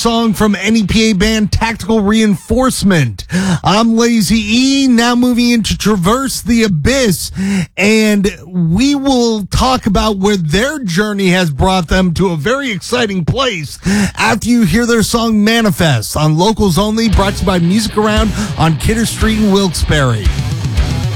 song from NEPA band Tactical Reinforcement. I'm Lazy E, now moving into Traverse the Abyss, and we will talk about where their journey has brought them to a very exciting place after you hear their song Manifest on Locals Only, brought to you by Music Around on Kidder Street in Wilkes-Barre.